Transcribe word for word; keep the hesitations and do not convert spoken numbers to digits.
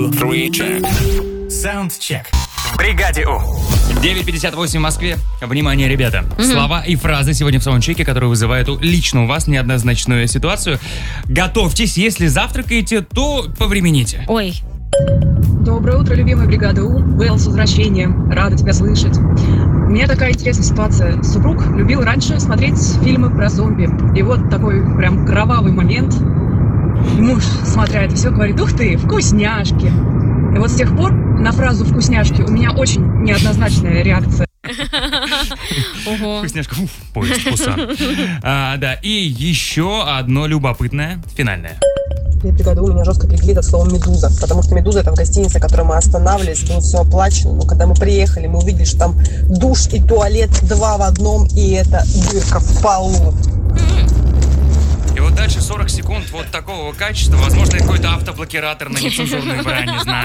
Саундчек. В бригаде У. девять пятьдесят восемь в Москве. Внимание, ребята. Мгм. Слова и фразы сегодня в саундчеке, которые вызывают у- лично у вас неоднозначную ситуацию. Готовьтесь, если завтракаете, то повремените. Ой, Доброе утро, любимая бригада У. Вэл, с возвращением. Рада тебя слышать. У меня такая интересная ситуация. Супруг любил раньше смотреть фильмы про зомби. И вот такой прям кровавый момент. Муж, смотря это все, говорит: ух ты, вкусняшки. И вот с тех пор на фразу «вкусняшки» у меня очень неоднозначная реакция. ого. Вкусняшка. Уф, поезд, Пусан. А, да, и еще одно любопытное, финальное. Бригада У меня жестко прикрит от слова «медуза», потому что «медуза» — это в гостинице, в которой мы останавливались, было все оплачено, но когда мы приехали, мы увидели, что там душ и туалет два в одном, и это дырка в полу. И вот дальше сорок секунд вот такого качества. Возможно, какой-то автоблокиратор на нецензурную брань, не знаю.